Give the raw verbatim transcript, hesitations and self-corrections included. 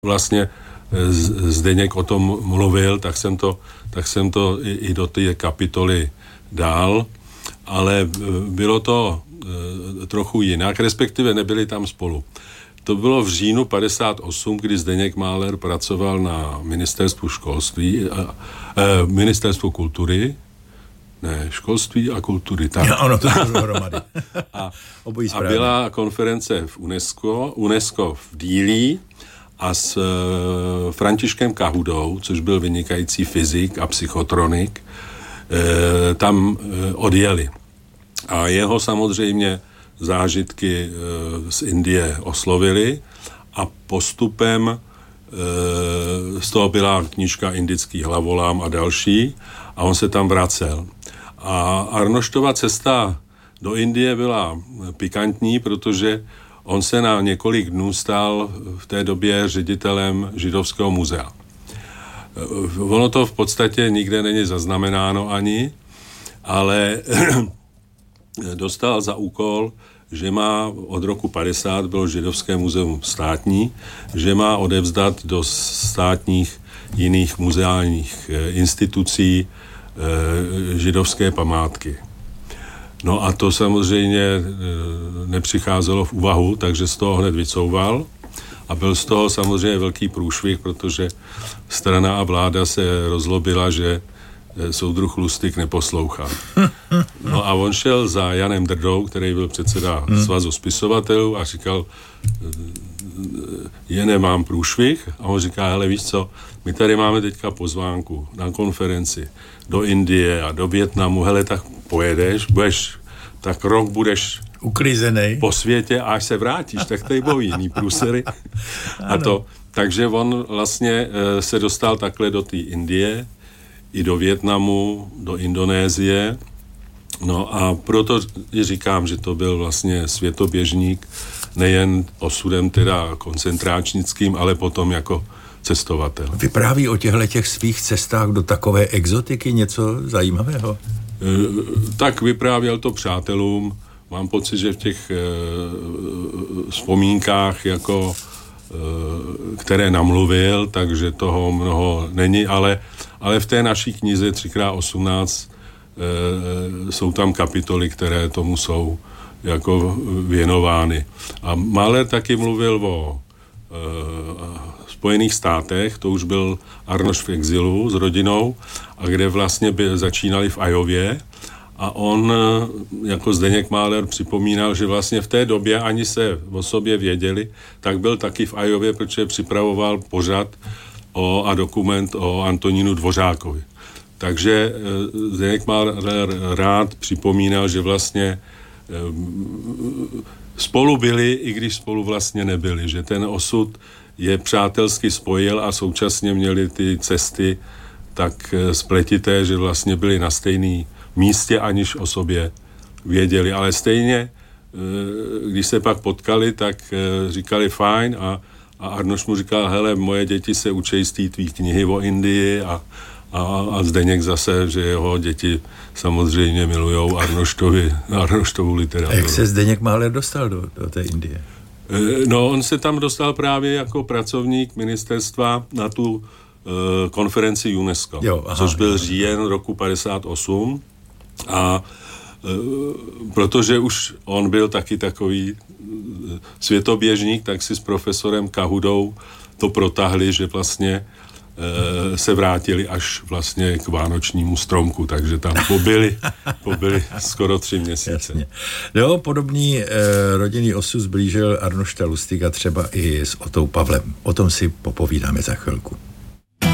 vlastně Zdeněk o tom mluvil, tak jsem to, tak jsem to i, i do té kapitoly dal, ale bylo to e, trochu jinak, respektive nebyli tam spolu. To bylo v říjnu padesát osm, kdy Zdeněk Máler pracoval na ministerstvu školství, a, e, ministerstvu kultury, ne, školství a kultury, tak. No, ono to bylo dohromady. a, a byla konference v UNESCO, UNESCO v Dílí, a s e, Františkem Kahudou, což byl vynikající fyzik a psychotronik, e, tam e, odjeli. A jeho samozřejmě zážitky e, z Indie oslovili a postupem e, z toho byla knížka Indický hlavolám a další a on se tam vracel. A Arnoštova cesta do Indie byla pikantní, protože on se na několik dnů stal v té době ředitelem Židovského muzea. Ono to v podstatě nikde není zaznamenáno ani, ale dostal za úkol, že má od roku padesát bylo Židovské muzeum státní, že má odevzdat do státních jiných muzeálních institucí židovské památky. No a to samozřejmě nepřicházelo v úvahu, takže z toho hned vycouval a byl z toho samozřejmě velký průšvih, protože strana a vláda se rozlobila, že soudruh Lustig neposlouchá. No a on šel za Janem Drdou, který byl předseda svazu spisovatelů a říkal, je nemám průšvih a on říká, hele víš co, my tady máme teďka pozvánku na konferenci do Indie a do Vietnamu, hele tak pojedeš, budeš, tak rok budeš uklizenej po světě a až se vrátíš, tak tady budou jiný průsery. A to, takže on vlastně e, se dostal takhle do té Indie, i do Vietnamu, do Indonésie. No a proto i říkám, že to byl vlastně světoběžník, nejen osudem teda koncentráčnickým, ale potom jako cestovatel. Vypráví o těchto těch svých cestách do takové exotiky něco zajímavého? E, tak vyprávěl to přátelům. Mám pocit, že v těch e, vzpomínkách, jako, e, které namluvil, takže toho mnoho není, ale, ale v té naší knize tři krát osmnáct e, jsou tam kapitoly, které tomu jsou jako věnovány. A Mahler taky mluvil o e, Spojených státech, to už byl Arnošt v exilu s rodinou, a kde vlastně by začínali v Iowě. A on, jako Zdeněk Máler, připomínal, že vlastně v té době ani se o sobě věděli, tak byl taky v Iowě, protože připravoval pořad o, a dokument o Antonínu Dvořákovi. Takže Zdeněk Máler rád připomínal, že vlastně spolu byli, i když spolu vlastně nebyli, že ten osud je přátelsky spojil a současně měli ty cesty tak spletité, že vlastně byli na stejný místě, aniž o sobě věděli. Ale stejně, když se pak potkali, tak říkali fajn a, a Arnošt mu říkal, hele, moje děti se učí z té tvý knihy o Indii a, a, a Zdeněk zase, že jeho děti samozřejmě milujou Arnoštovi, Arnoštovu literaturu. Jak se Zdeněk Máler dostal do, do té Indie? No, on se tam dostal právě jako pracovník ministerstva na tu uh, konferenci UNESCO, jo, aha, což byl jo. říjen roku padesát osm a uh, protože už on byl taky takový uh, světoběžník, tak si s profesorem Kahudou to protahli, že vlastně uh, se vrátili až vlastně k vánočnímu stromku, takže tam pobyli, pobyli skoro tři měsíce. Jasně. Jo, podobný eh, rodinný osud zblížil Arnošta Lustiga třeba i s Otou Pavlem. O tom si popovídáme za chvilku.